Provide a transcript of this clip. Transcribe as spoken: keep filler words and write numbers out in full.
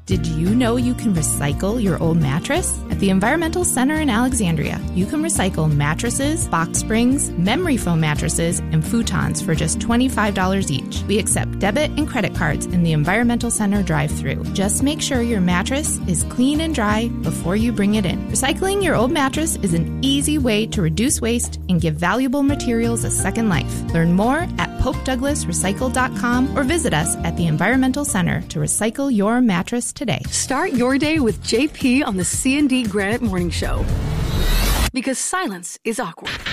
Did you know you can recycle your old mattress? At the Environmental Center in Alexandria, you can recycle mattresses, box springs, memory foam mattresses, and futons for just twenty-five dollars each. We accept debit and credit cards in the Environmental Center drive-thru. Just make sure your mattress is clean and dry before you bring it in. Recycling your old mattress is an easy way to reduce waste and give valuable materials a second life. Learn more at pope douglas recycle dot com or visit us at the Environmental Center to recycle your mattress today. Start your day with J P on the C and D Granite Morning Show. Because silence is awkward.